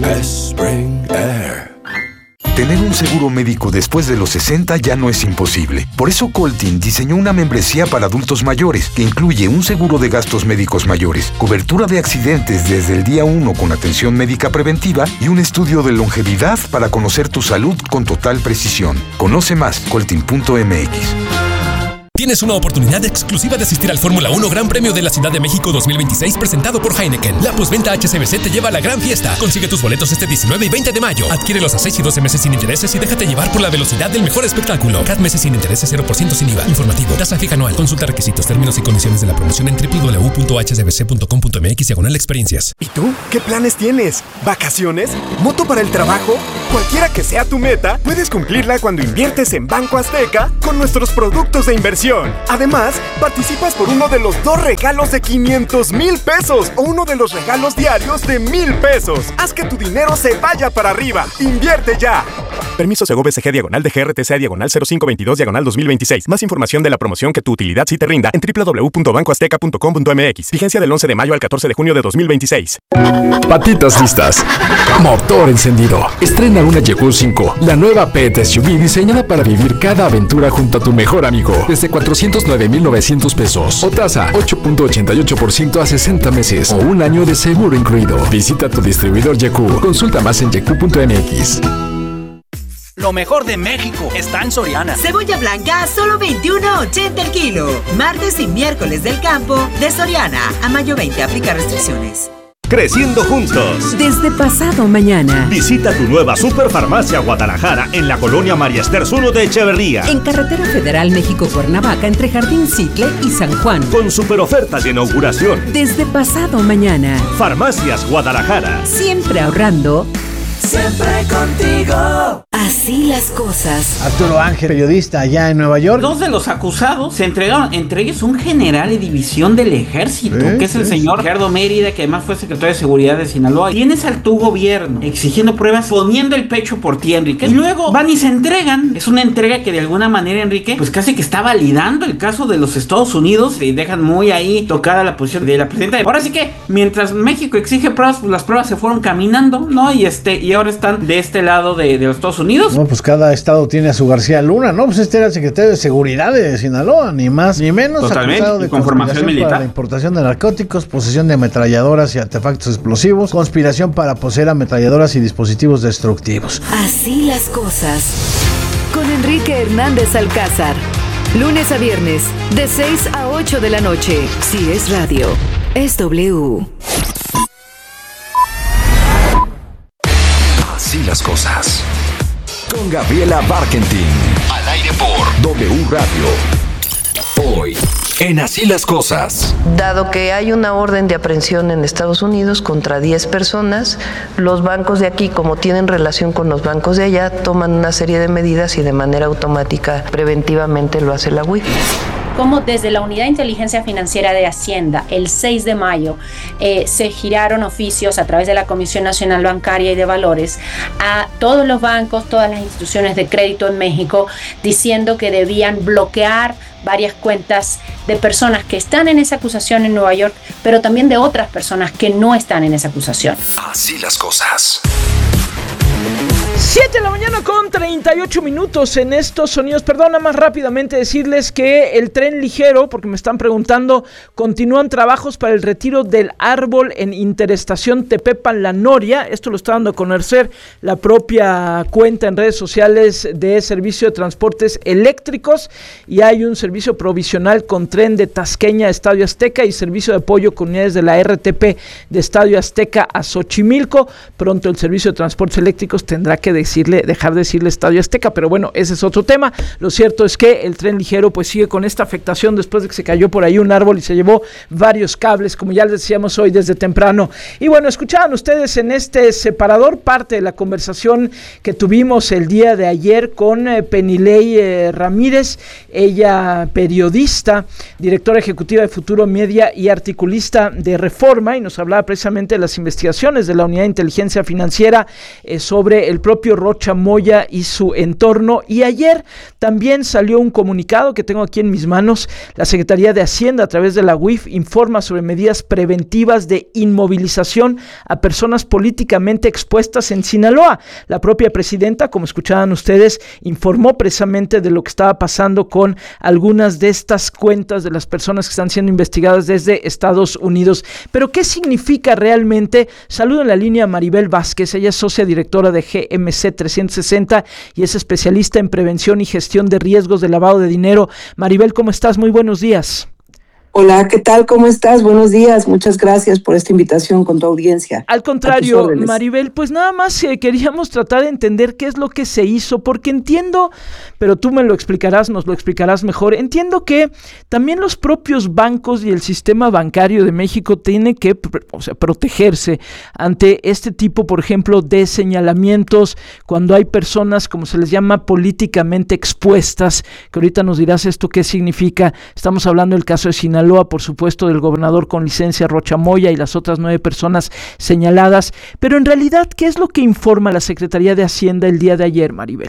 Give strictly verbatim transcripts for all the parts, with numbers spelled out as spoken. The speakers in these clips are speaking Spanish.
Spring Air. Tener un seguro médico después de los sesenta ya no es imposible. Por eso Coltin diseñó una membresía para adultos mayores que incluye un seguro de gastos médicos mayores, cobertura de accidentes desde el día uno con atención médica preventiva y un estudio de longevidad para conocer tu salud con total precisión. Conoce más, coltin punto m x. Tienes una oportunidad exclusiva de asistir al Fórmula uno Gran Premio de la Ciudad de México dos mil veintiséis presentado por Heineken. La postventa H S B C te lleva a la gran fiesta. Consigue tus boletos este diecinueve y veinte de mayo. Adquiérelos a seis y doce meses sin intereses y déjate llevar por la velocidad del mejor espectáculo. Cada meses sin intereses, cero por ciento sin I V A. Informativo. Tasa fija anual. Consulta requisitos, términos y condiciones de la promoción en doble u doble u doble u punto h s b c punto com punto m x diagonal experiencias. ¿Y tú? ¿Qué planes tienes? ¿Vacaciones? ¿Moto para el trabajo? Cualquiera que sea tu meta, puedes cumplirla cuando inviertes en Banco Azteca con nuestros productos de inversión. Además, participas por uno de los dos regalos de quinientos mil pesos o uno de los regalos diarios de mil pesos. Haz que tu dinero se vaya para arriba. ¡Invierte ya! Permiso Segov S G diagonal de G R T C diagonal cero cinco veintidós diagonal dos mil veintiséis. Más información de la promoción que tu utilidad sí te rinda en doble u doble u doble u punto banco azteca punto com punto m x. Vigencia del once de mayo al catorce de junio de dos mil veintiséis. Patitas listas. Motor encendido. Estrena una Yeku cinco, la nueva pet S U V diseñada para vivir cada aventura junto a tu mejor amigo. Desde cuatrocientos nueve mil novecientos pesos. O tasa ocho punto ochenta y ocho por ciento a sesenta meses. O un año de seguro incluido. Visita tu distribuidor Yeku. Consulta más en yeku punto m x. Lo mejor de México está en Soriana. Cebolla blanca a solo veintiuno ochenta el kilo. Martes y miércoles del campo de Soriana. A mayo veinte aplica restricciones. Creciendo juntos. Desde pasado mañana. Visita tu nueva Superfarmacia Guadalajara en la colonia María Esther uno de Echeverría. En Carretera Federal México-Cuernavaca entre Jardín Cicle y San Juan. Con super ofertas de inauguración. Desde pasado mañana. Farmacias Guadalajara. Siempre ahorrando. Siempre contigo. Así las cosas. Arturo Ángel, periodista allá en Nueva York. Dos de los acusados se entregaron, entre ellos un general de división del ejército, ¿Eh? que es el ¿Eh? señor Gerardo Mérida, que además fue secretario de Seguridad de Sinaloa. Tienes al tu gobierno exigiendo pruebas, poniendo el pecho por ti, Enrique. Y luego van y se entregan. Es una entrega que de alguna manera, Enrique, pues casi que está validando el caso de los Estados Unidos y dejan muy ahí tocada la posición de la presidenta. Ahora sí que, mientras México exige pruebas, pues las pruebas se fueron caminando, ¿no? Y este, y ahora están de este lado de, de los Estados Unidos. No, pues cada estado tiene a su García Luna, ¿no? Pues este era el secretario de Seguridad de Sinaloa, ni más ni menos. Totalmente, acusado de con formación militar. Para la importación de narcóticos, posesión de ametralladoras y artefactos explosivos, conspiración para poseer ametralladoras y dispositivos destructivos. Así las cosas. Con Enrique Hernández Alcázar. Lunes a viernes, de seis a ocho de la noche. Si es radio, es W. Así las cosas. Con Gabriela Barkentin. Al aire por W Radio. Hoy, en Así las cosas. Dado que hay una orden de aprehensión en Estados Unidos contra diez personas, los bancos de aquí, como tienen relación con los bancos de allá, toman una serie de medidas y de manera automática, preventivamente lo hace la U I F. Como desde la Unidad de Inteligencia Financiera de Hacienda, el seis de mayo, eh, se giraron oficios a través de la Comisión Nacional Bancaria y de Valores a todos los bancos, todas las instituciones de crédito en México, diciendo que debían bloquear varias cuentas de personas que están en esa acusación en Nueva York, pero también de otras personas que no están en esa acusación. Así las cosas. siete de la mañana con treinta y ocho minutos en estos sonidos. Perdona, más rápidamente decirles que el tren ligero, porque me están preguntando, continúan trabajos para el retiro del árbol en Interestación Tepepan-La Noria. Esto lo está dando a conocer la propia cuenta en redes sociales de Servicio de Transportes Eléctricos, y hay un servicio provisional con tren de Tasqueña a Estadio Azteca y servicio de apoyo con unidades de la R T P de Estadio Azteca a Xochimilco. Pronto el Servicio de Transportes Eléctricos tendrá que decirle, dejar de decirle Estadio Azteca, pero bueno, ese es otro tema. Lo cierto es que el tren ligero pues sigue con esta afectación después de que se cayó por ahí un árbol y se llevó varios cables, como ya les decíamos hoy desde temprano. Y bueno, escuchaban ustedes en este separador parte de la conversación que tuvimos el día de ayer con eh, Penilei eh, Ramírez, ella periodista, directora ejecutiva de Futuro Media y articulista de Reforma, y nos hablaba precisamente de las investigaciones de la Unidad de Inteligencia Financiera eh, sobre el propio propio Rocha Moya y su entorno. Y ayer también salió un comunicado que tengo aquí en mis manos. La Secretaría de Hacienda, a través de la U I F, informa sobre medidas preventivas de inmovilización a personas políticamente expuestas en Sinaloa. La propia presidenta, como escuchaban ustedes, informó precisamente de lo que estaba pasando con algunas de estas cuentas de las personas que están siendo investigadas desde Estados Unidos. Pero ¿qué significa realmente? Saludo en la línea a Maribel Vázquez. Ella es socia directora de G M C trescientos sesenta y es especialista en prevención y gestión de riesgos de lavado de dinero. Maribel, ¿cómo estás? Muy buenos días. Hola, ¿qué tal? ¿Cómo estás? Buenos días. Muchas gracias por esta invitación con tu audiencia. Al contrario, Maribel, pues nada más eh, queríamos tratar de entender qué es lo que se hizo, porque entiendo, pero tú me lo explicarás, nos lo explicarás mejor, entiendo que también los propios bancos y el sistema bancario de México tienen que, o sea, protegerse ante este tipo, por ejemplo, de señalamientos cuando hay personas, como se les llama, políticamente expuestas, que ahorita nos dirás esto qué significa. Estamos hablando del caso de Sinaloa, por supuesto, del gobernador con licencia Rocha Moya y las otras nueve personas señaladas. Pero en realidad, ¿qué es lo que informa la Secretaría de Hacienda el día de ayer, Maribel?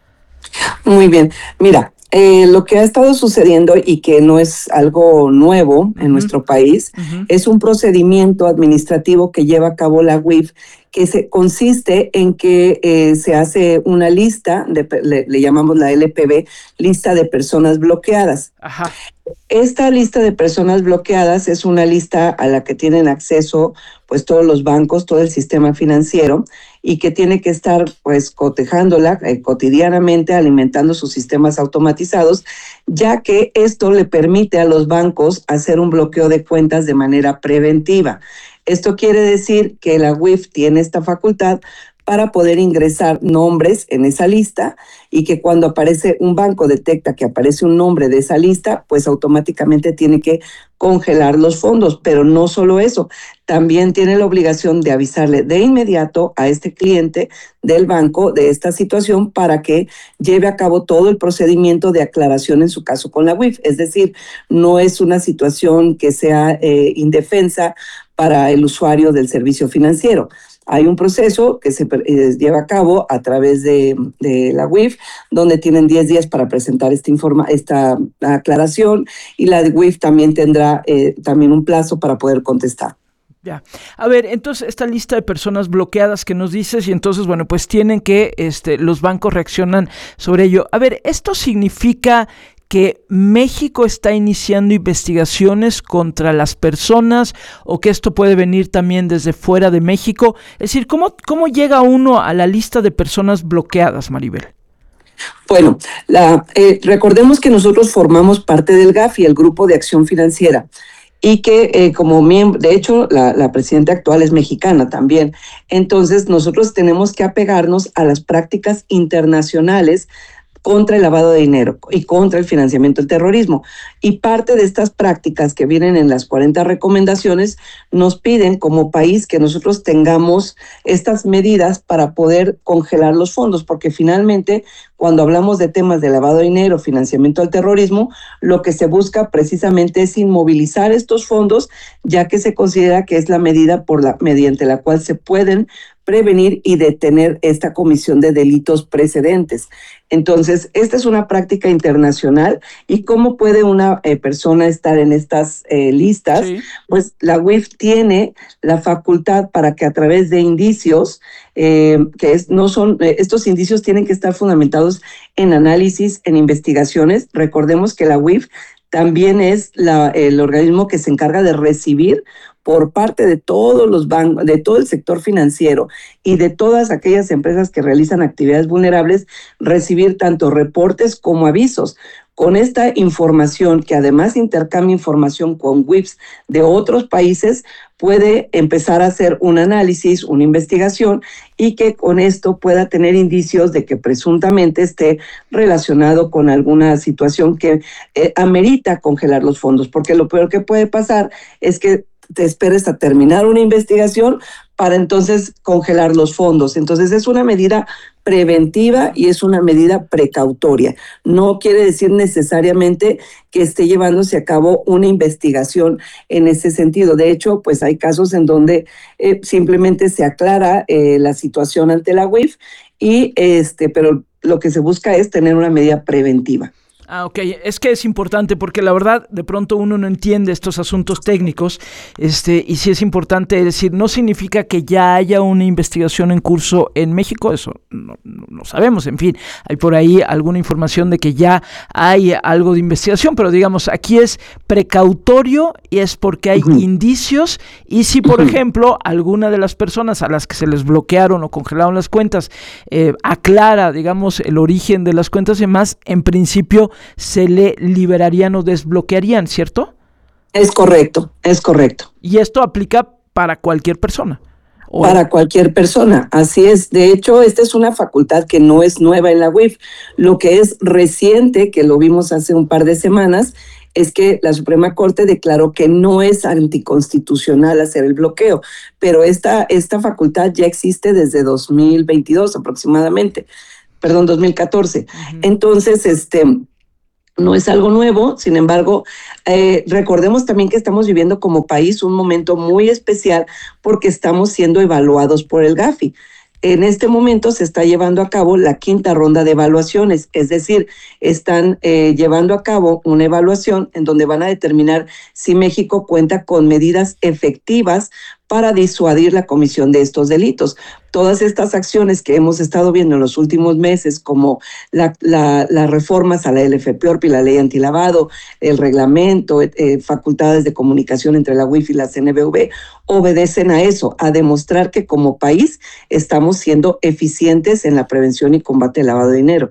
Muy bien. Mira, eh, lo que ha estado sucediendo y que no es algo nuevo en uh-huh. nuestro país, uh-huh. es un procedimiento administrativo que lleva a cabo la U I F, que se, consiste en que eh, se hace una lista, de, le, le llamamos la L P B, lista de personas bloqueadas. Ajá. Esta lista de personas bloqueadas es una lista a la que tienen acceso pues todos los bancos, todo el sistema financiero, y que tiene que estar pues cotejándola eh, cotidianamente, alimentando sus sistemas automatizados, ya que esto le permite a los bancos hacer un bloqueo de cuentas de manera preventiva. Esto quiere decir que la U I F tiene esta facultad para poder ingresar nombres en esa lista y que cuando aparece un banco detecta que aparece un nombre de esa lista, pues automáticamente tiene que congelar los fondos. Pero no solo eso, también tiene la obligación de avisarle de inmediato a este cliente del banco de esta situación para que lleve a cabo todo el procedimiento de aclaración en su caso con la U I F. Es decir, no es una situación que sea eh, indefensa para el usuario del servicio financiero. Hay un proceso que se eh, lleva a cabo a través de, de la U I F, donde tienen diez días para presentar esta, informa, esta aclaración, y la U I F también tendrá eh, también un plazo para poder contestar. Ya. A ver, entonces esta lista de personas bloqueadas que nos dices, y entonces, bueno, pues tienen que, este, los bancos reaccionan sobre ello. A ver, ¿esto significa que México está iniciando investigaciones contra las personas o que esto puede venir también desde fuera de México? Es decir, ¿cómo, cómo llega uno a la lista de personas bloqueadas, Maribel? Bueno, la, eh, recordemos que nosotros formamos parte del G A F I, el Grupo de Acción Financiera, y que eh, como miembro, de hecho, la, la presidenta actual es mexicana también. Entonces, nosotros tenemos que apegarnos a las prácticas internacionales contra el lavado de dinero y contra el financiamiento del terrorismo. Y parte de estas prácticas que vienen en las cuarenta recomendaciones nos piden como país que nosotros tengamos estas medidas para poder congelar los fondos, porque finalmente cuando hablamos de temas de lavado de dinero, financiamiento al terrorismo, lo que se busca precisamente es inmovilizar estos fondos, ya que se considera que es la medida por la, mediante la cual se pueden prevenir y detener esta comisión de delitos precedentes. Entonces, esta es una práctica internacional. ¿Y cómo puede una eh, persona estar en estas eh, listas? Sí. Pues la U I F tiene la facultad para que a través de indicios, eh, que es, no son, eh, estos indicios tienen que estar fundamentados en análisis, en investigaciones. Recordemos que la U I F también es la, el organismo que se encarga de recibir por parte de todos los bancos, de todo el sector financiero y de todas aquellas empresas que realizan actividades vulnerables, recibir tanto reportes como avisos. Con esta información, que además intercambia información con W I Fs de otros países, puede empezar a hacer un análisis, una investigación, y que con esto pueda tener indicios de que presuntamente esté relacionado con alguna situación que eh, amerita congelar los fondos, porque lo peor que puede pasar es que te esperes a terminar una investigación para entonces congelar los fondos. Entonces es una medida preventiva y es una medida precautoria. No quiere decir necesariamente que esté llevándose a cabo una investigación en ese sentido. De hecho, pues hay casos en donde eh, simplemente se aclara eh, la situación ante la U I F, y este, pero lo que se busca es tener una medida preventiva. Ah, ok. Es que es importante porque la verdad de pronto uno no entiende estos asuntos técnicos, este, y sí es importante decir, no significa que ya haya una investigación en curso en México, eso no, no, no sabemos, en fin, hay por ahí alguna información de que ya hay algo de investigación, pero digamos, aquí es precautorio y es porque hay uh-huh. indicios, y si por uh-huh. ejemplo, alguna de las personas a las que se les bloquearon o congelaron las cuentas eh, aclara, digamos, el origen de las cuentas y demás, en principio se le liberarían o desbloquearían, ¿cierto? Es correcto, es correcto. Y esto aplica para cualquier persona. ¿O? Para cualquier persona, así es. De hecho, esta es una facultad que no es nueva en la U I F. Lo que es reciente, que lo vimos hace un par de semanas, es que la Suprema Corte declaró que no es anticonstitucional hacer el bloqueo, pero esta, esta facultad ya existe desde dos mil veintidós aproximadamente, perdón, dos mil catorce. Uh-huh. Entonces, este... no es algo nuevo, sin embargo, eh, recordemos también que estamos viviendo como país un momento muy especial porque estamos siendo evaluados por el Gafi. En este momento se está llevando a cabo la quinta ronda de evaluaciones, es decir, están eh, llevando a cabo una evaluación en donde van a determinar si México cuenta con medidas efectivas para disuadir la comisión de estos delitos. Todas estas acciones que hemos estado viendo en los últimos meses, como la, la, las reformas a la L F P O R P y la ley antilavado, el reglamento, eh, facultades de comunicación entre la U I F y la C N B V, obedecen a eso, a demostrar que como país estamos siendo eficientes en la prevención y combate al lavado de dinero.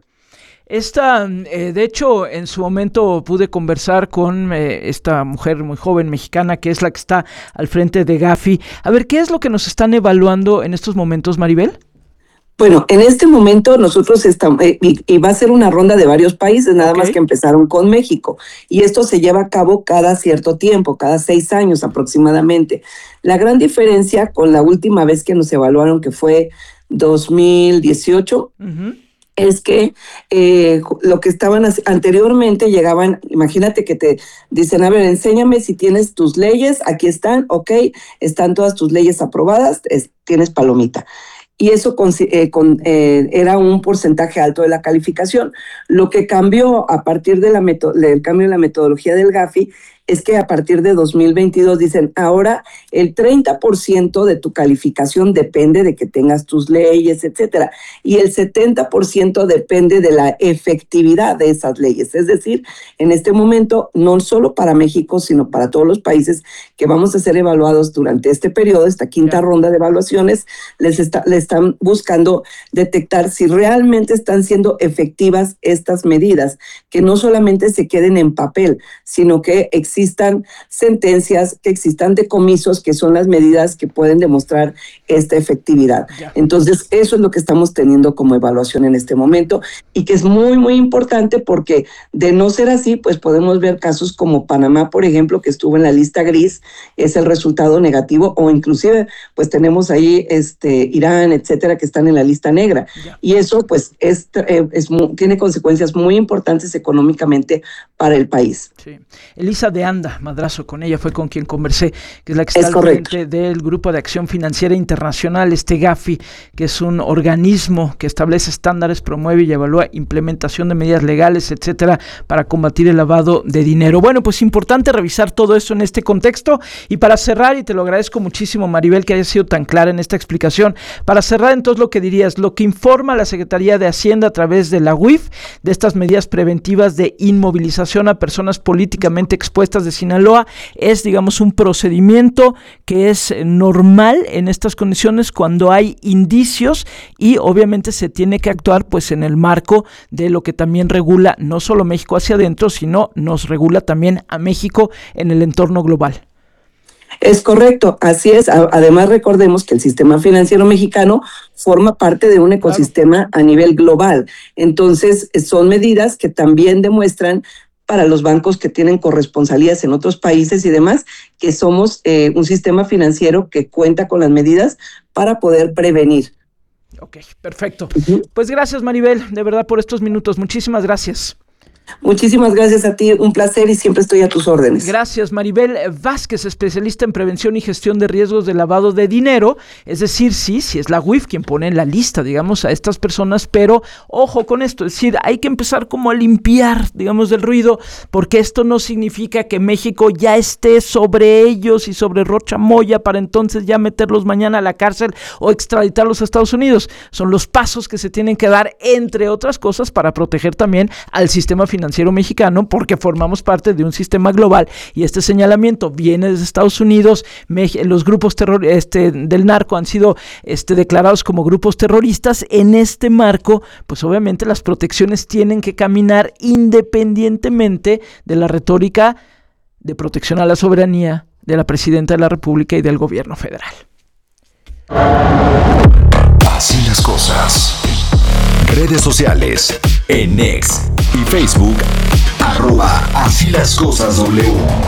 Esta, eh, de hecho, en su momento pude conversar con eh, esta mujer muy joven mexicana que es la que está al frente de Gafi. A ver, ¿qué es lo que nos están evaluando en estos momentos, Maribel? Bueno, en este momento nosotros estamos, eh, y, y va a ser una ronda de varios países, nada okay. más que empezaron con México. Y esto se lleva a cabo cada cierto tiempo, cada seis años aproximadamente. La gran diferencia con la última vez que nos evaluaron, que fue dos mil dieciocho, uh-huh. es que eh, lo que estaban anteriormente llegaban, imagínate que te dicen, a ver, enséñame si tienes tus leyes, aquí están, ok, están todas tus leyes aprobadas, es, tienes palomita. Y eso con, eh, con, eh, era un porcentaje alto de la calificación. Lo que cambió a partir de la meto- del cambio en la metodología del Gafi es que a partir de dos mil veintidós dicen, ahora el treinta por ciento de tu calificación depende de que tengas tus leyes, etcétera, y el setenta por ciento depende de la efectividad de esas leyes. Es decir, en este momento, no solo para México, sino para todos los países que vamos a ser evaluados durante este periodo, esta quinta ronda de evaluaciones, les, está, les están buscando detectar si realmente están siendo efectivas estas medidas, que no solamente se queden en papel, sino que existen existan sentencias, que existan decomisos, que son las medidas que pueden demostrar esta efectividad. Ya. Entonces, eso es lo que estamos teniendo como evaluación en este momento y que es muy, muy importante porque de no ser así, pues podemos ver casos como Panamá, por ejemplo, que estuvo en la lista gris, es el resultado negativo, o inclusive, pues tenemos ahí este, Irán, etcétera, que están en la lista negra. Ya. Y eso, pues, es, eh, es, tiene consecuencias muy importantes económicamente para el país. Sí. Elisa de Anda Madrazo, con ella fue con quien conversé, que es la que está es al correcto. frente del Grupo de Acción Financiera Internacional, este Gafi, que es un organismo que establece estándares, promueve y evalúa implementación de medidas legales, etcétera, para combatir el lavado de dinero. Bueno, pues importante revisar todo esto en este contexto. Y para cerrar, y te lo agradezco muchísimo, Maribel, que haya sido tan clara en esta explicación, para cerrar entonces lo que dirías, lo que informa la Secretaría de Hacienda a través de la U I F, de estas medidas preventivas de inmovilización a personas políticamente expuestas de Sinaloa, es, digamos, un procedimiento que es normal en estas condiciones cuando hay indicios y obviamente se tiene que actuar pues en el marco de lo que también regula no solo México hacia adentro, sino nos regula también a México en el entorno global. Es correcto, así es. Además, recordemos que el sistema financiero mexicano forma parte de un ecosistema claro. a nivel global. Entonces, son medidas que también demuestran para los bancos que tienen corresponsalías en otros países y demás, que somos eh, un sistema financiero que cuenta con las medidas para poder prevenir. Ok, perfecto. Uh-huh. Pues gracias, Maribel, de verdad, por estos minutos. Muchísimas gracias. Muchísimas gracias a ti, un placer y siempre estoy a tus órdenes. Gracias, Maribel Vázquez, especialista en prevención y gestión de riesgos de lavado de dinero, es decir, sí, sí es la U I F quien pone en la lista, digamos, a estas personas, pero ojo con esto, es decir, hay que empezar como a limpiar, digamos, del ruido, porque esto no significa que México ya esté sobre ellos y sobre Rocha Moya para entonces ya meterlos mañana a la cárcel o extraditarlos a Estados Unidos. Son los pasos que se tienen que dar, entre otras cosas, para proteger también al sistema financiero financiero mexicano, porque formamos parte de un sistema global y este señalamiento viene desde Estados Unidos. Los grupos terror, este, del narco han sido este, declarados como grupos terroristas. En este marco, pues obviamente las protecciones tienen que caminar independientemente de la retórica de protección a la soberanía de la Presidenta de la República y del gobierno federal. Así las cosas. Redes sociales, en X y Facebook, arroba Así las cosas W.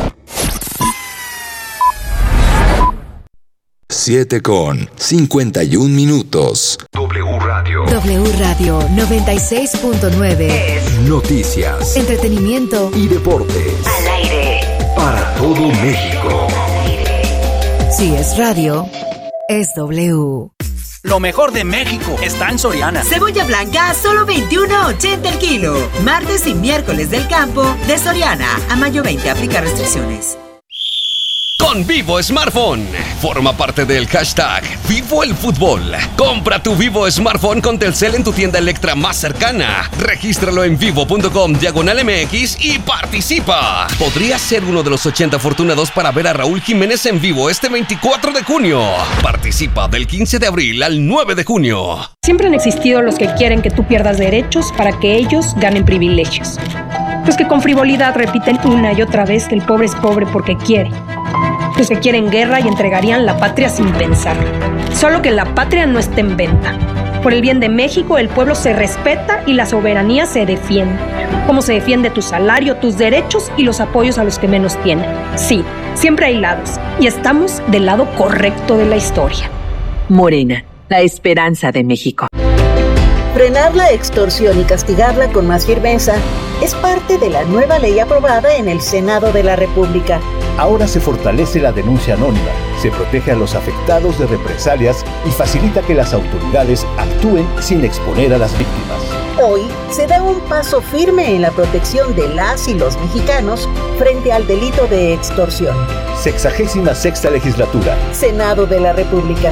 siete con cincuenta y un minutos. W Radio. W Radio noventa y seis punto nueve. Es noticias, entretenimiento y deportes. Al aire. Para todo México. Si es radio, es W. Lo mejor de México está en Soriana. Cebolla blanca a solo veintiuno ochenta el kilo. Martes y miércoles del campo de Soriana. A mayo veinte aplica restricciones. Con Vivo Smartphone. Forma parte del hashtag Vivo el Fútbol. Compra tu Vivo Smartphone con Telcel en tu tienda Electra más cercana. Regístralo en vivo.com diagonal MX y participa. Podrías ser uno de los ochenta afortunados para ver a Raúl Jiménez en vivo este veinticuatro de junio. Participa del quince de abril al nueve de junio. Siempre han existido los que quieren que tú pierdas derechos para que ellos ganen privilegios. Los que con frivolidad repiten una y otra vez que el pobre es pobre porque quiere. Los que quieren guerra y entregarían la patria sin pensar. Solo que la patria no está en venta. Por el bien de México, el pueblo se respeta y la soberanía se defiende. Como se defiende tu salario, tus derechos y los apoyos a los que menos tienen. Sí, siempre hay lados. Y estamos del lado correcto de la historia. Morena, la esperanza de México. Frenar la extorsión y castigarla con más firmeza es parte de la nueva ley aprobada en el Senado de la República. Ahora se fortalece la denuncia anónima, se protege a los afectados de represalias y facilita que las autoridades actúen sin exponer a las víctimas. Hoy se da un paso firme en la protección de las y los mexicanos frente al delito de extorsión. Sexagésima sexta legislatura. Senado de la República.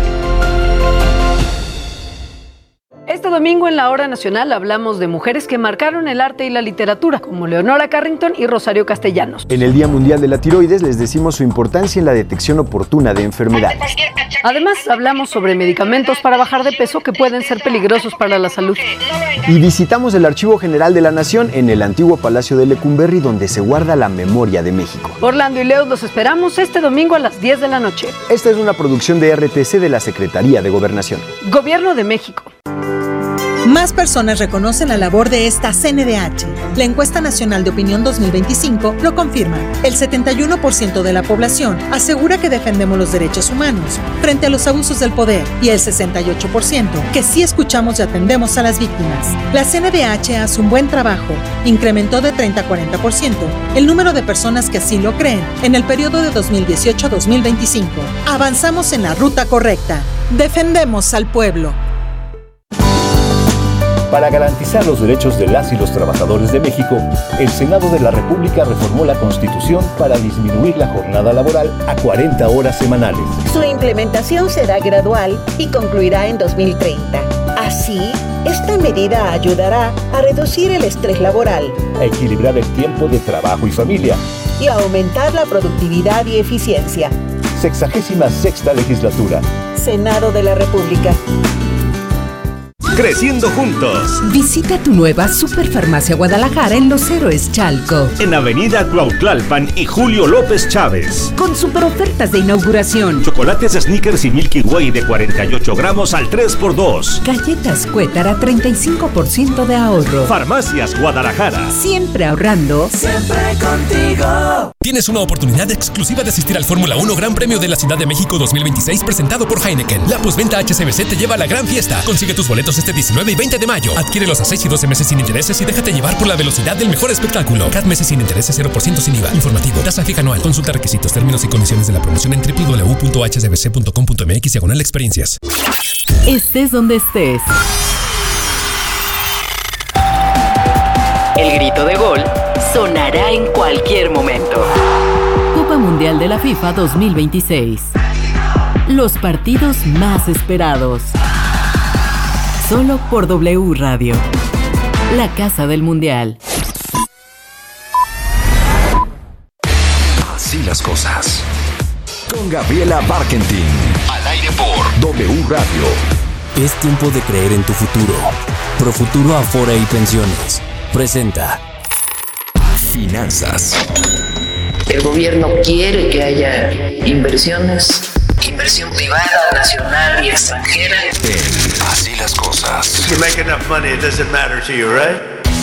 Este domingo en la Hora Nacional hablamos de mujeres que marcaron el arte y la literatura, como Leonora Carrington y Rosario Castellanos. En el Día Mundial de la Tiroides les decimos su importancia en la detección oportuna de enfermedades. Además, hablamos sobre medicamentos para bajar de peso que pueden ser peligrosos para la salud. Y visitamos el Archivo General de la Nación en el antiguo Palacio de Lecumberri, donde se guarda la memoria de México. Orlando y Leo los esperamos este domingo a las diez de la noche. Esta es una producción de R T C de la Secretaría de Gobernación. Gobierno de México. Más personas reconocen la labor de esta C N D H. La Encuesta Nacional de Opinión dos mil veinticinco lo confirma. El setenta y uno por ciento de la población asegura que defendemos los derechos humanos frente a los abusos del poder y el sesenta y ocho por ciento que sí escuchamos y atendemos a las víctimas. La C N D H hace un buen trabajo. Incrementó de treinta a cuarenta por ciento el número de personas que así lo creen en el periodo de dos mil dieciocho a dos mil veinticinco. Avanzamos en la ruta correcta. Defendemos al pueblo. Para garantizar los derechos de las y los trabajadores de México, el Senado de la República reformó la Constitución para disminuir la jornada laboral a cuarenta horas semanales. Su implementación será gradual y concluirá en dos mil treinta. Así, esta medida ayudará a reducir el estrés laboral, a equilibrar el tiempo de trabajo y familia y a aumentar la productividad y eficiencia. Sexagésima sexta legislatura. Senado de la República. creciendo juntos. Visita tu nueva Superfarmacia Guadalajara en Los Héroes Chalco. En Avenida Cuautlalpan y Julio López Chávez. Con super ofertas de inauguración. Chocolates Snickers y Milky Way de cuarenta y ocho gramos al tres por dos. Galletas Cuétara, treinta y cinco por ciento de ahorro. Farmacias Guadalajara. Siempre ahorrando. Siempre contigo. Tienes una oportunidad exclusiva de asistir al Fórmula uno Gran Premio de la Ciudad de México dos mil veintiséis presentado por Heineken. La postventa H C B C te lleva a la gran fiesta. Consigue tus boletos este diecinueve y veinte de mayo. Adquiérelos a seis y doce meses sin intereses y déjate llevar por la velocidad del mejor espectáculo. Cada meses sin intereses, cero por ciento sin I V A. Informativo. Tasa fija anual. Consulta requisitos, términos y condiciones de la promoción en doble u doble u doble u punto h c b c punto com punto m x diagonal experiencias. Estés donde estés. El grito de gol sonará en cualquier momento. Copa Mundial de la FIFA dos mil veintiséis. Los partidos más esperados. Solo por W Radio. La casa del Mundial. Así las cosas. Con Gabriela Barkentin. Al aire por W Radio. Es tiempo de creer en tu futuro. Profuturo Afore y Pensiones presenta Finanzas. El gobierno quiere que haya inversiones, inversión privada, nacional y extranjera. En Así las cosas. If you make enough money, it doesn't matter to you, right?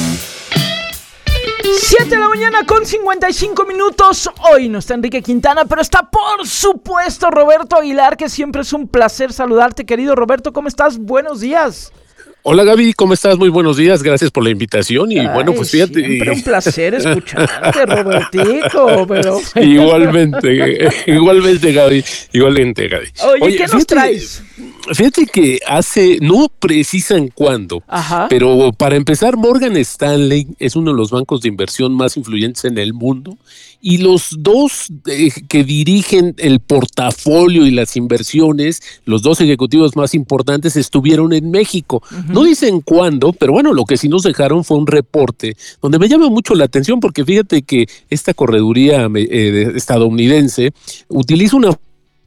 siete de la mañana con cincuenta y cinco minutos. Hoy no está Enrique Quintana, pero está por supuesto Roberto Aguilar, que siempre es un placer saludarte, querido Roberto. ¿Cómo estás? Buenos días. Hola Gaby, ¿cómo estás? Muy buenos días, gracias por la invitación y Ay, bueno, pues fíjate. Siempre un placer escucharte, Robertico, pero... Igualmente, igualmente Gaby, igualmente Gaby. Oye, Oye ¿qué nos fíjate, traes? Fíjate que hace, no precisan cuándo, Ajá. pero para empezar, Morgan Stanley es uno de los bancos de inversión más influyentes en el mundo y los dos eh, que dirigen el portafolio y las inversiones, los dos ejecutivos más importantes estuvieron en México. Uh-huh. No dicen cuándo, pero bueno, lo que sí nos dejaron fue un reporte donde me llama mucho la atención porque fíjate que esta correduría eh, estadounidense utiliza una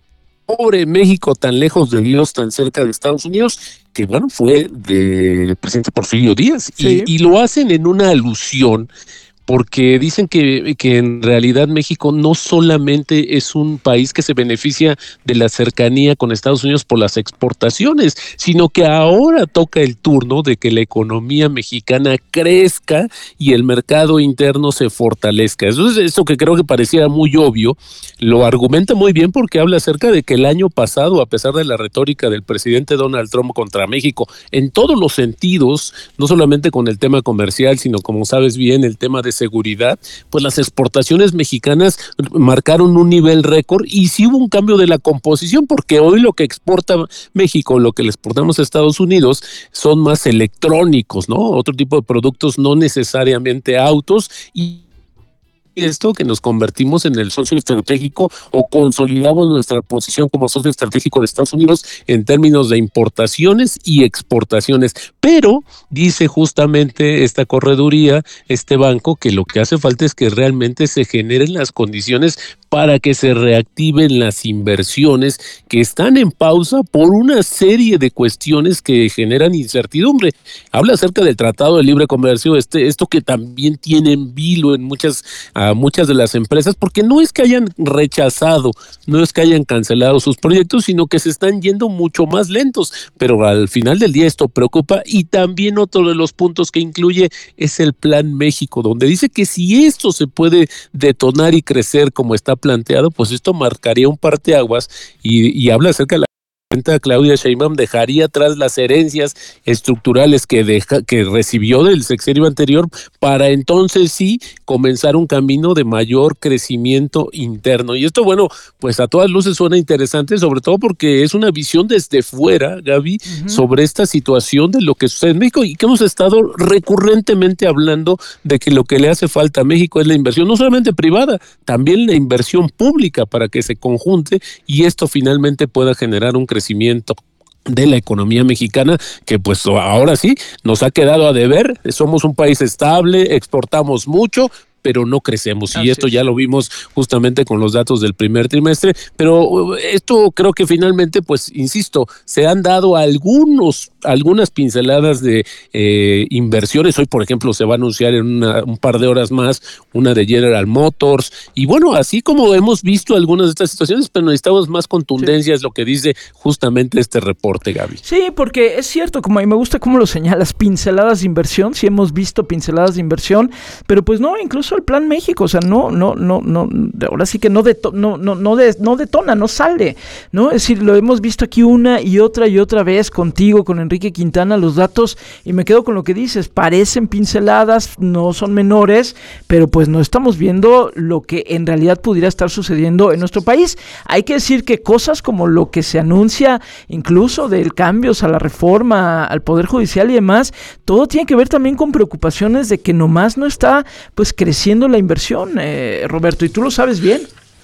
pobre México tan lejos de Dios, tan cerca de Estados Unidos, que bueno, fue del presidente Porfirio Díaz, sí. y, y lo hacen en una alusión, porque dicen que, que en realidad México no solamente es un país que se beneficia de la cercanía con Estados Unidos por las exportaciones, sino que ahora toca el turno de que la economía mexicana crezca y el mercado interno se fortalezca. Eso es eso que creo que parecía muy obvio, lo argumenta muy bien porque habla acerca de que el año pasado, a pesar de la retórica del presidente Donald Trump contra México, en todos los sentidos, no solamente con el tema comercial, sino como sabes bien, el tema de seguridad, pues las exportaciones mexicanas marcaron un nivel récord y sí hubo un cambio de la composición porque hoy lo que exporta México, lo que le exportamos a Estados Unidos son más electrónicos, ¿no? Otro tipo de productos, no necesariamente autos, y esto que nos convertimos en el socio estratégico o consolidamos nuestra posición como socio estratégico de Estados Unidos en términos de importaciones y exportaciones. Pero dice justamente esta correduría, este banco, que lo que hace falta es que realmente se generen las condiciones para que se reactiven las inversiones que están en pausa por una serie de cuestiones que generan incertidumbre. Habla acerca del Tratado de Libre Comercio, este, esto que también tiene en vilo en muchas, a muchas de las empresas, porque no es que hayan rechazado, no es que hayan cancelado sus proyectos, sino que se están yendo mucho más lentos, pero al final del día esto preocupa. Y también otro de los puntos que incluye es el Plan México, donde dice que si esto se puede detonar y crecer como está planteado, pues esto marcaría un parteaguas y, y habla acerca de la presidenta Claudia Sheinbaum dejaría atrás las herencias estructurales que deja, que recibió del sexenio anterior para entonces sí comenzar un camino de mayor crecimiento interno. Y esto, bueno, pues a todas luces suena interesante, sobre todo porque es una visión desde fuera, Gaby, uh-huh. sobre esta situación de lo que sucede en México y que hemos estado recurrentemente hablando de que lo que le hace falta a México es la inversión, no solamente privada, también la inversión pública para que se conjunte y esto finalmente pueda generar un crecimiento crecimiento de la economía mexicana, que pues ahora sí nos ha quedado a deber. Somos un país estable, exportamos mucho, pero no crecemos. Y Así esto es. ya lo vimos justamente con los datos del primer trimestre, pero esto creo que finalmente, pues, insisto, se han dado algunos, algunas pinceladas de eh, inversiones. Hoy, por ejemplo, se va a anunciar en una, un par de horas más una de General Motors, y bueno, así como hemos visto algunas de estas situaciones, pero necesitamos más contundencia, sí. Es lo que dice justamente este reporte, Gaby. Sí, porque es cierto, como a mí me gusta cómo lo señalas, pinceladas de inversión, sí hemos visto pinceladas de inversión, pero pues no, incluso el Plan México, o sea, no, no, no, no, ahora sí que no, deto, no, no, no, de, no detona, no sale, ¿no? Es decir, lo hemos visto aquí una y otra y otra vez contigo, con Enrique Quintana, los datos, y me quedo con lo que dices, parecen pinceladas, no son menores, pero pues no estamos viendo lo que en realidad pudiera estar sucediendo en nuestro país. Hay que decir que cosas como lo que se anuncia, incluso del cambios a la reforma, al Poder Judicial y demás, todo tiene que ver también con preocupaciones de que nomás no está pues creciendo la inversión, eh, Roberto, y tú lo sabes bien.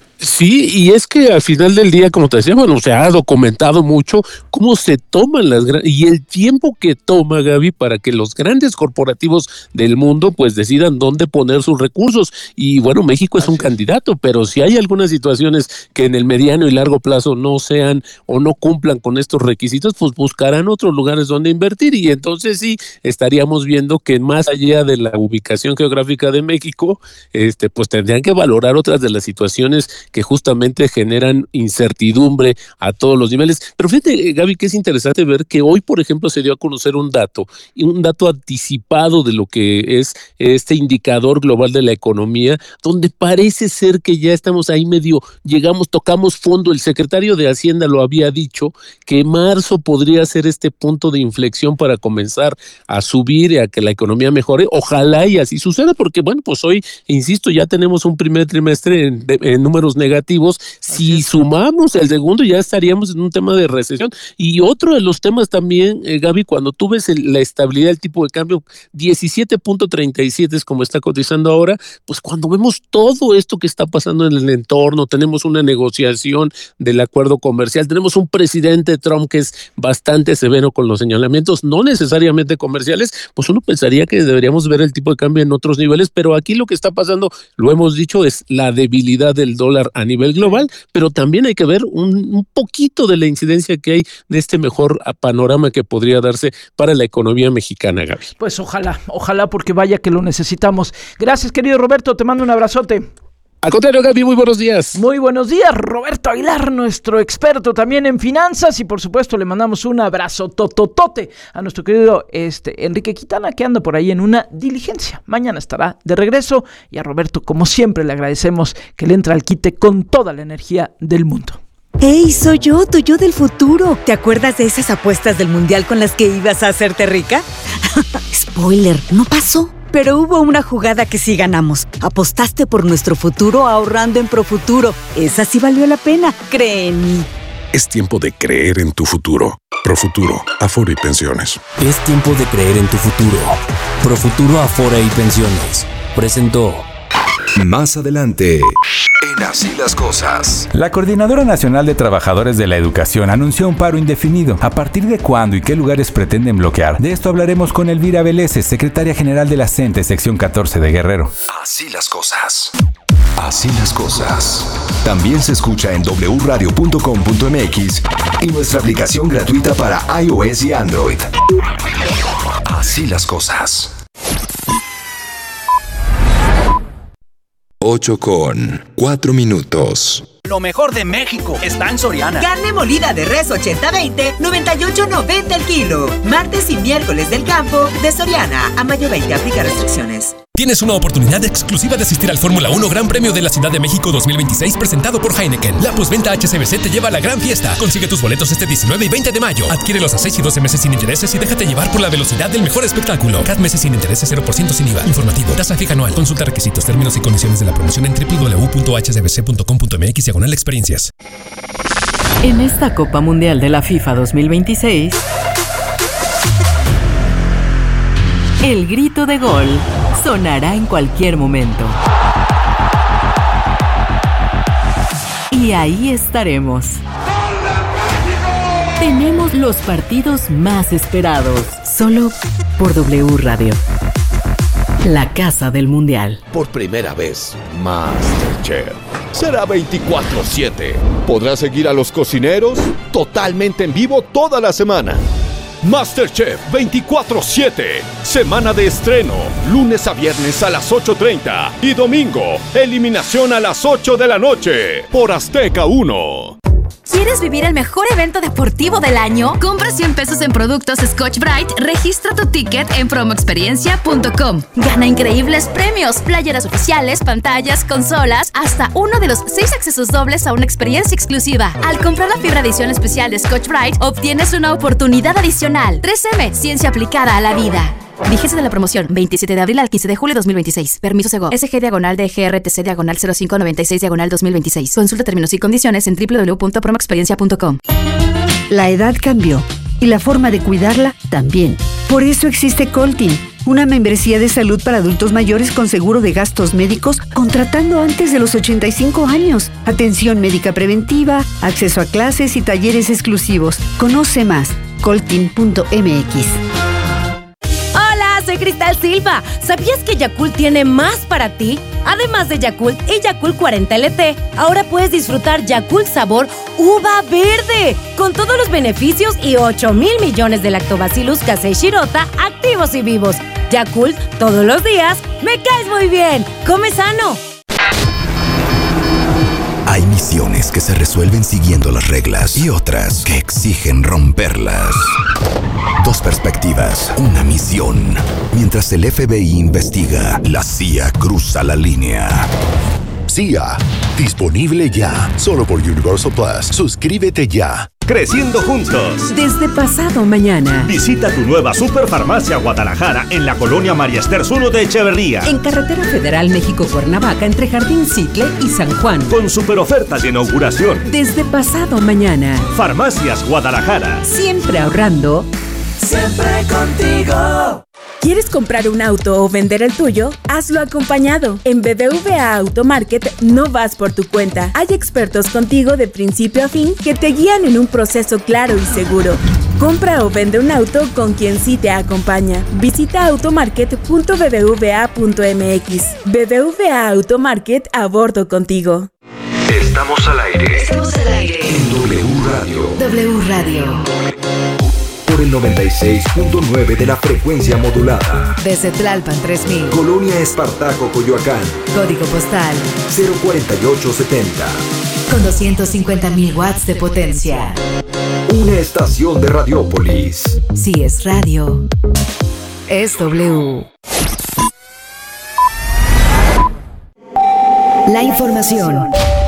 Sí, y es que al final del día, como te decía, bueno, se ha documentado mucho cómo se toman las grandes, y el tiempo que toma, Gaby, para que los grandes corporativos del mundo pues decidan dónde poner sus recursos. Y bueno, México es un candidato, pero si hay algunas situaciones que en el mediano y largo plazo no sean o no cumplan con estos requisitos, pues buscarán otros lugares donde invertir, y entonces sí estaríamos viendo que más allá de la ubicación geográfica de México, este pues tendrían que valorar otras de las situaciones que justamente generan incertidumbre a todos los niveles. Pero fíjate, Gaby, que es interesante ver que hoy, por ejemplo, se dio a conocer un dato, y un dato anticipado de lo que es este indicador global de la economía, donde parece ser que ya estamos ahí medio, llegamos, tocamos fondo. El secretario de Hacienda lo había dicho, que marzo podría ser este punto de inflexión para comenzar a subir y a que la economía mejore. Ojalá y así suceda, porque bueno, pues hoy, insisto, ya tenemos un primer trimestre en, en números negativos. Si sumamos el segundo, ya estaríamos en un tema de recesión. Y otro de los temas también, eh, Gaby, cuando tú ves el, la estabilidad del tipo de cambio, diecisiete punto treinta y siete es como está cotizando ahora, pues cuando vemos todo esto que está pasando en el entorno, tenemos una negociación del acuerdo comercial, tenemos un presidente Trump que es bastante severo con los señalamientos, no necesariamente comerciales, pues uno pensaría que deberíamos ver el tipo de cambio en otros niveles, pero aquí lo que está pasando, lo hemos dicho, es la debilidad del dólar a nivel global, pero también hay que ver un, un poquito de la incidencia que hay de este mejor panorama que podría darse para la economía mexicana, Gaby. Pues ojalá, ojalá, porque vaya que lo necesitamos. Gracias, querido Roberto, te mando un abrazote. Al contrario, Gaby, muy buenos días. Muy buenos días, Roberto Aguilar, nuestro experto también en finanzas, y por supuesto le mandamos un abrazo tototote a nuestro querido este, Enrique Quintana, que anda por ahí en una diligencia. Mañana estará de regreso, y a Roberto, como siempre, le agradecemos que le entra al quite con toda la energía del mundo. ¡Hey, soy yo, tu yo del futuro! ¿Te acuerdas de esas apuestas del mundial con las que ibas a hacerte rica? Spoiler, no pasó. Pero hubo una jugada que sí ganamos. Apostaste por nuestro futuro ahorrando en Profuturo. Esa sí valió la pena, cree en mí. Es tiempo de creer en tu futuro. Profuturo, Afore y Pensiones. Es tiempo de creer en tu futuro. Profuturo, Afore y Pensiones presentó. Más adelante, en Así las Cosas. La Coordinadora Nacional de Trabajadores de la Educación anunció un paro indefinido. ¿A partir de cuándo y qué lugares pretenden bloquear? De esto hablaremos con Elvira Veleses, secretaria general de la CENTE, sección catorce de Guerrero. Así las cosas. Así las cosas. También se escucha en doble u radio punto com punto m x y nuestra aplicación gratuita para iOS y Android. Así las cosas. ocho con cuatro minutos. Lo mejor de México está en Soriana. Carne molida de res ochenta veinte, noventa y ocho noventa el kilo. Martes y miércoles del campo de Soriana. A mayo veinte, aplica restricciones. Tienes una oportunidad exclusiva de asistir al Fórmula uno Gran Premio de la Ciudad de México dos mil veintiséis presentado por Heineken. La postventa H C B C te lleva a la gran fiesta. Consigue tus boletos este diecinueve y veinte de mayo. Adquiérelos a seis y doce meses sin intereses y déjate llevar por la velocidad del mejor espectáculo. C A D meses sin intereses, cero por ciento sin I V A. Informativo. Tasa fija anual. Consulta requisitos, términos y condiciones de la promoción en doble u doble u doble u punto h c b c punto com punto m x diagonal experiencias. En esta Copa Mundial de la FIFA dos mil veintiséis, el grito de gol sonará en cualquier momento. Y ahí estaremos. Tenemos los partidos más esperados, solo por W Radio. la casa del mundial. Por primera vez, MasterChef será veinticuatro siete. ¿Podrás seguir a los cocineros? Totalmente en vivo toda la semana. MasterChef veinticuatro siete. Semana de estreno. Lunes a viernes a las ocho treinta. Y domingo, eliminación a las ocho de la noche. Por Azteca uno. ¿Quieres vivir el mejor evento deportivo del año? Compra cien pesos en productos Scotch-Brite, registra tu ticket en promo experiencia punto com. Gana increíbles premios, playeras oficiales, pantallas, consolas, hasta uno de los seis accesos dobles a una experiencia exclusiva. Al comprar la fibra edición especial de Scotch-Brite, obtienes una oportunidad adicional. tres eme, ciencia aplicada a la vida. Vigencia de la promoción, veintisiete de abril al quince de julio de dos mil veintiséis. Permiso Sego. S G diagonal D G R T C diagonal cero cinco noventa y seis diagonal dos mil veintiséis. Consulta términos y condiciones en doble u doble u doble u punto promo experiencia punto com. La edad cambió y la forma de cuidarla también. Por eso existe Coltin, una membresía de salud para adultos mayores con seguro de gastos médicos contratando antes de los ochenta y cinco años. Atención médica preventiva, acceso a clases y talleres exclusivos. Conoce más. coltin punto m x. Soy Cristal Silva. ¿Sabías que Yakult tiene más para ti? Además de Yakult y Yakult cuarenta L T, ahora puedes disfrutar Yakult sabor uva verde, con todos los beneficios y ocho mil millones de Lactobacillus casei shirota activos y vivos. Yakult, todos los días, me caes muy bien. Come sano. Hay misiones que se resuelven siguiendo las reglas y otras que exigen romperlas. Dos perspectivas, una misión. Mientras el F B I investiga, la C I A cruza la línea. C I A, disponible ya, solo por Universal Plus. Suscríbete ya. Creciendo juntos. Desde pasado mañana. Visita tu nueva Superfarmacia Guadalajara en la colonia María Esther Zulo de Echeverría. En Carretera Federal México-Cuernavaca entre Jardín Citle y San Juan. Con super ofertas de inauguración. Desde pasado mañana. Farmacias Guadalajara. Siempre ahorrando. Siempre contigo. ¿Quieres comprar un auto o vender el tuyo? Hazlo acompañado. En B B V A Automarket no vas por tu cuenta. Hay expertos contigo de principio a fin que te guían en un proceso claro y seguro. Compra o vende un auto con quien sí te acompaña. Visita automarket punto b b v a punto m x. B B V A Automarket, a bordo contigo. Estamos al aire. Estamos al aire. En W Radio. W Radio. Por el noventa y seis punto nueve de la frecuencia modulada. Desde Tlalpan tres mil. Colonia Espartaco, Coyoacán. Código postal cero cuarenta y ocho setenta. Con doscientos cincuenta mil watts de potencia. Una estación de Radiópolis. Si es radio, es W. La información